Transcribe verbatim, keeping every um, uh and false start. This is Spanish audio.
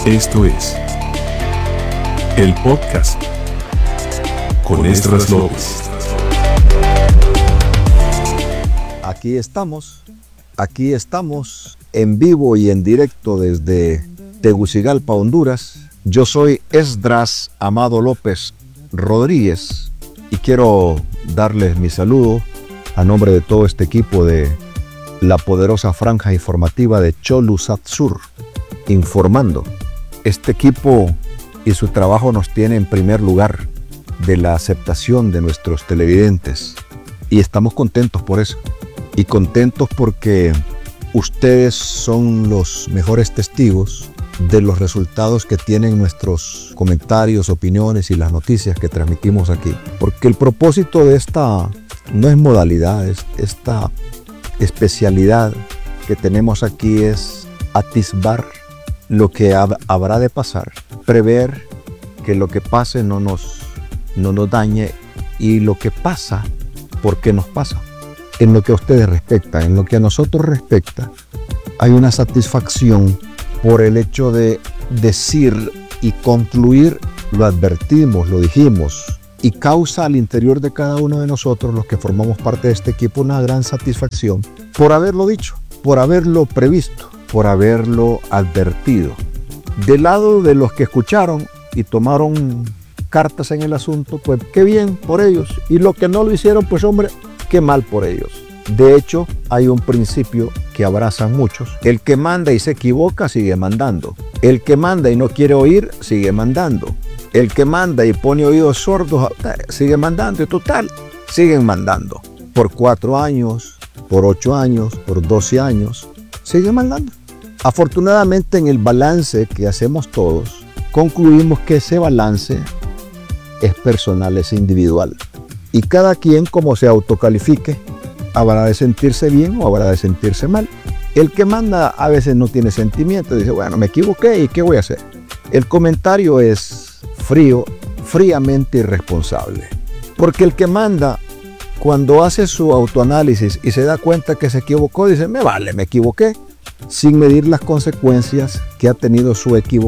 Esto es el podcast con Esdras López. Aquí estamos, aquí estamos en vivo y en directo desde Tegucigalpa, Honduras. Yo soy Esdras Amado López Rodríguez y quiero darles mi saludo a nombre de todo este equipo de la poderosa franja informativa de Cholusat Sur, informando. Este equipo y su trabajo nos tiene en primer lugar de la aceptación de nuestros televidentes y estamos contentos por eso y contentos porque ustedes son los mejores testigos de los resultados que tienen nuestros comentarios, opiniones y las noticias que transmitimos aquí, porque el propósito de esta no es modalidad, es esta especialidad que tenemos aquí es atisbar lo que hab- habrá de pasar, prever que lo que pase no nos, no nos dañe y lo que pasa, ¿por qué nos pasa? En lo que a ustedes respecta, en lo que a nosotros respecta, hay una satisfacción por el hecho de decir y concluir, lo advertimos, lo dijimos, y causa al interior de cada uno de nosotros, los que formamos parte de este equipo, una gran satisfacción por haberlo dicho, por haberlo previsto, por haberlo advertido. Del lado de los que escucharon y tomaron cartas en el asunto, pues qué bien por ellos. Y los que no lo hicieron, pues hombre, qué mal por ellos. De hecho, hay un principio que abrazan muchos. El que manda y se equivoca, sigue mandando. El que manda y no quiere oír, sigue mandando. El que manda y pone oídos sordos, sigue mandando. Y total, siguen mandando. Por cuatro años, por ocho años, por doce años, siguen mandando. Afortunadamente, en el balance que hacemos todos, concluimos que ese balance es personal, es individual. Y cada quien, como se autocalifique, habrá de sentirse bien o habrá de sentirse mal. El que manda a veces no tiene sentimiento, dice, bueno, me equivoqué y ¿qué voy a hacer? El comentario es frío, fríamente irresponsable. Porque el que manda, cuando hace su autoanálisis y se da cuenta que se equivocó, dice, me vale, me equivoqué, sin medir las consecuencias que ha tenido su equivocación.